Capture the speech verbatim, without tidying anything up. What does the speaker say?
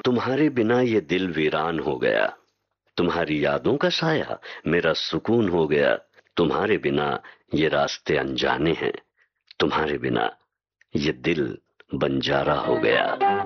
तुम्हारे बिना ये दिल वीरान हो गया, तुम्हारी यादों का साया मेरा सुकून हो गया। तुम्हारे बिना ये रास्ते अनजाने हैं, तुम्हारे बिना ये दिल बंजारा हो गया।